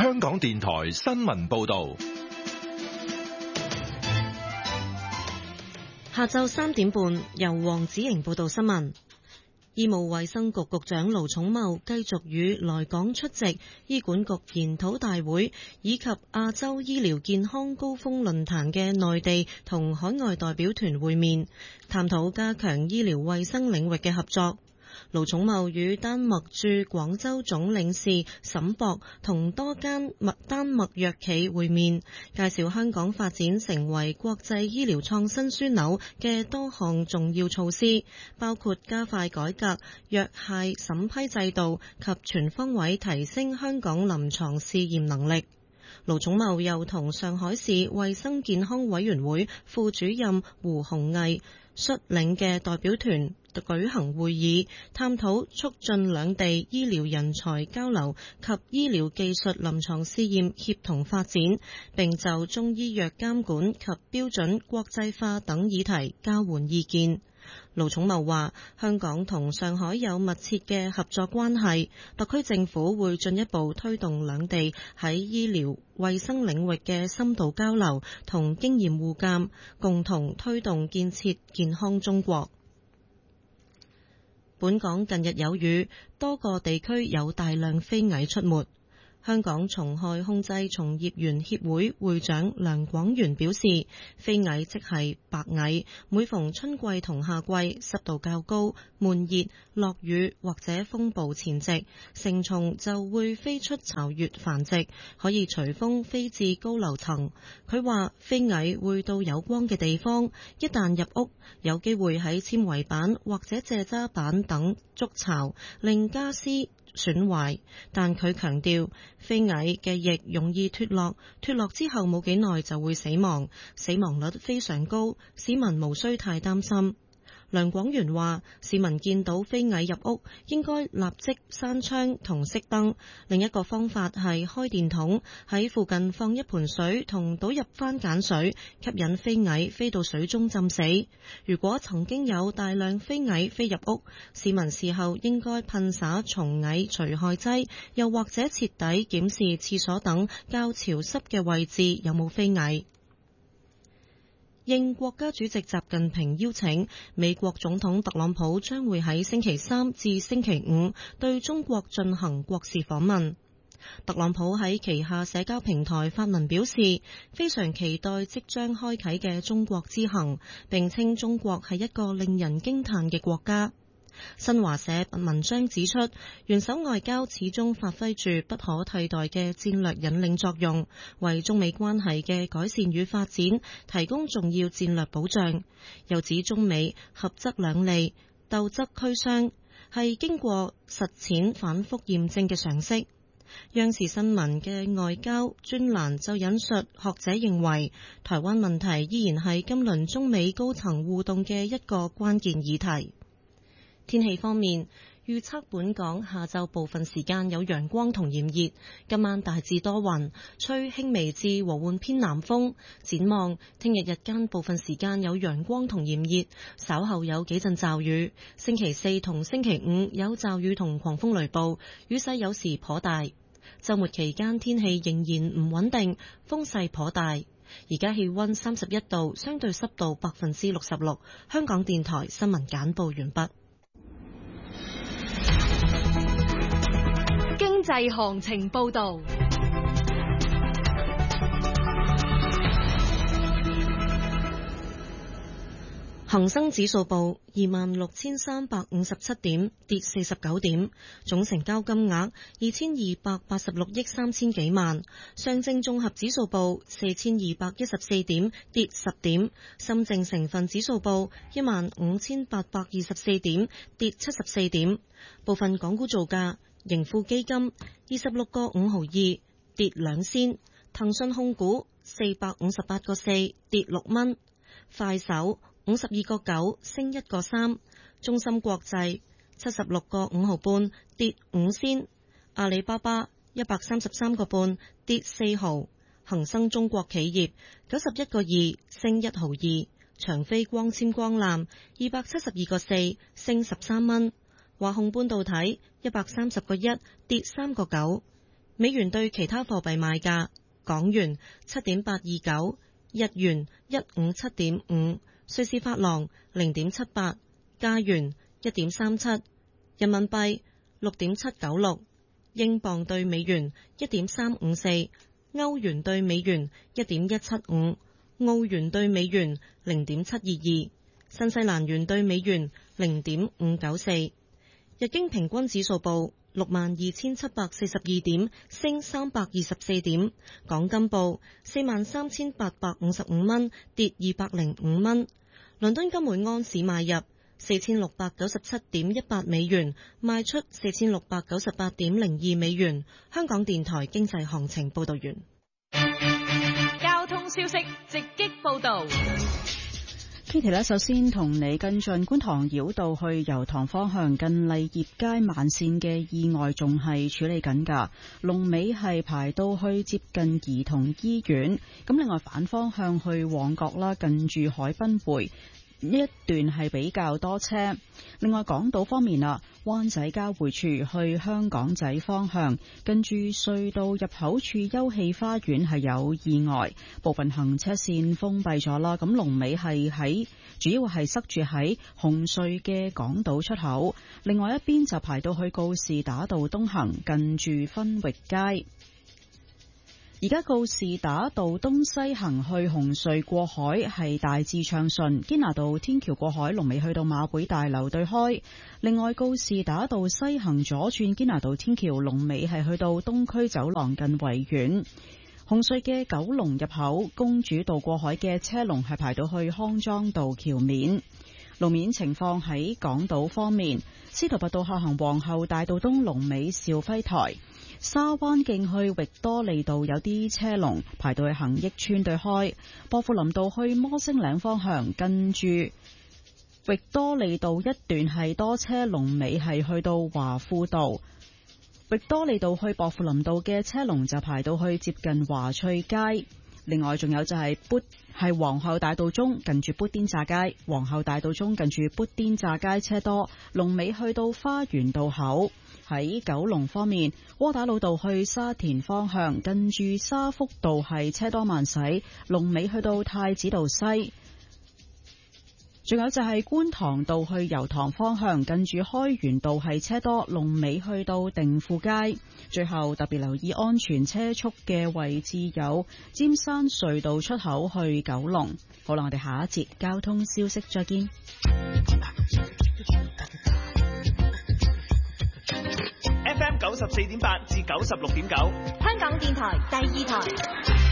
香港電台新聞報道。 下晝3點半，由黃子瑩報道新聞。醫務衛生局局長盧寵茂繼續與來港出席醫管局研討大會以及亞洲醫療健康高峰論壇嘅內地同海外代表團會面，探討加強醫療衛生領域嘅合作。盧寵茂與丹麥駐廣州總領事沈博同多間丹麥藥企會面，介紹香港發展成為國際醫療創新樞紐嘅多項重要措施，包括加快改革藥械審批制度及全方位提升香港臨床試驗能力。盧寵茂又同上海市衛生健康委員會副主任胡鴻毅率領嘅代表團舉行會議，探討促進兩地醫療人才交流及醫療技術臨床試驗協同發展，並就中醫藥監管及標準國際化等議題交換意見。盧寵茂話：香港同上海有密切嘅合作關係，特區政府會進一步推動兩地喺醫療衛生領域嘅深度交流同經驗互鑑，共同推動建設健康中國。本港近日有雨，多個地區有大量飛蟻出沒。香港蟲害控制從業員協會會長梁廣源表示，飛蟻即係白蟻，每逢春季同夏季濕度較高、悶熱、落雨或者風暴前夕，成蟲就會飛出巢穴繁殖，可以隨風飛至高樓層。佢話飛蟻會到有光嘅地方，一旦入屋，有機會喺纖維板或者蔗渣板等築巢，令家私損壞，但佢強調飛蟻嘅翼容易脫落，脫落之後冇幾耐就會死亡，死亡率非常高，市民無需太擔心。梁廣源話：市民見到飛蟻入屋，應該立即閂窗同熄燈。另一個方法係開電筒喺附近放一盆水同倒入番梘水，吸引飛蟻飛到水中浸死。如果曾經有大量飛蟻飛入屋，市民事後應該噴灑蟲蟻除害劑，又或者徹底檢視廁所等較潮濕嘅位置有冇飛蟻。應國家主席習近平邀請，美國總統特朗普將會喺星期3至星期5對中國進行國事訪問。特朗普喺旗下社交平台發文表示，非常期待即將開啟嘅中國之行，並稱中國係一個令人驚嘆嘅國家。新華社文章指出，元首外交始終發揮住不可替代嘅戰略引領作用，為中美關係嘅改善與發展提供重要戰略保障。又指中美合則兩利，鬥則俱傷，係經過實踐反覆驗證嘅常識。央視新聞嘅外交專欄就引述學者認為，台灣問題依然係今輪中美高層互動嘅一個關鍵議題。天氣方面，預測本港下晝部分時間有陽光同炎熱，今晚大致多雲，吹輕微至和緩偏南風。展望聽日日間部分時間有陽光同炎熱，稍後有幾陣驟雨。星期4同星期5有驟雨同狂風雷暴，雨勢有時頗大。週末期間天氣仍然唔穩定，風勢頗大。而家氣溫31度，相對濕度66%。香港電台新聞簡報完畢。 經濟行情報道。 恒生指數報26,357點，跌49點，總成交金額2286億3000幾萬。上證綜合指數報4214點，跌10點。深證成分指數報15824點，跌74點。部分港股造價：盈富基金26個5毫2，跌2仙；騰訊控股458個4，跌6蚊；快手52個9，升1個3；中芯國際76個5毫半，跌5仙；阿里巴巴133個半，跌4毫；恒生中國企業91個2，升1毫2；長飛光纖光纜272個4，升13蚊；華虹半導體130個1，跌3個9。 美元對其他貨幣賣價：港元7.829，日元157.5，瑞士法郎0.78，加元1.37，人民幣6.796，英鎊對美元1.354，歐元對美元1.175，澳元對美元0.722，新西蘭元對美元0.594。日經平均指數報62,742點，升324點。港金報43,855蚊，跌205蚊。倫敦金每安士買入4697.18美元，賣出4698.02美元。香港電台經濟行情報道完。 交通消息直擊報道。 Kitty 呢，首先同你跟進觀塘繞道去油塘方向近麗業街慢線嘅意外仲係處理緊㗎，龍尾係排到去接近兒童醫院。咁另外反方向去旺角啦，近住海濱匯呢一段係比較多車。另外港島方面啦，灣仔交匯處去香港仔方向近住隧道入口處休憩花園係有意外，部分行車線封閉咗啦。咁龍尾係主要係塞住喺紅隧嘅港島出口，另外一邊就排到去告士打道東行近住分域街。而家告士打道東西行去紅隧過海係大致暢順，堅拿道天橋過海龍尾去到馬會大樓對開。另外告士打道西行左轉堅拿道天橋龍尾係去到東區走廊近維園。紅隧嘅九龍入口公主道過海嘅車龍係排到去康莊道橋面。路面情況喺港島方面，司徒拔道下行皇后大道東龍尾兆輝台。沙灣徑去域多利道有啲車龍排到去恒益邨對開，薄扶林道去摩星嶺方向跟住域多利道一段係多車，龍尾係去到華富道。域多利道去薄扶林道嘅車龍就排到去接近華翠街。另外仲有就係皇后大道中近住砵甸乍街，皇后大道中近住砵甸乍街車多，龍尾去到花園道口。喺九龍方面，窩打老道去沙田方向近住沙福道係車多慢駛，龍尾去到太子道西。仲有就係觀塘道去油塘方向近住開源道係車多，龍尾去到定富街。最後特別留意安全車速嘅位置有尖山隧道出口去九龍。好啦，我哋下一節交通消息再見。 FM 94.8至96.9， 香港電台第二台。